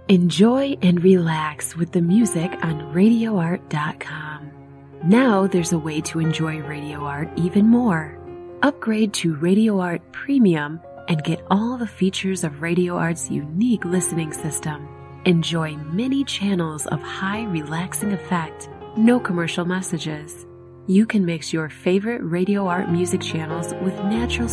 Enjoy and relax with the music on RadioArt.com. Now there's a way to enjoy Radio Art even more. Upgrade to Radio Art Premium and get all the features of Radio Art's unique listening system. Enjoy many channels of high relaxing effect, no commercial messages. You can mix your favorite Radio Art music channels with natural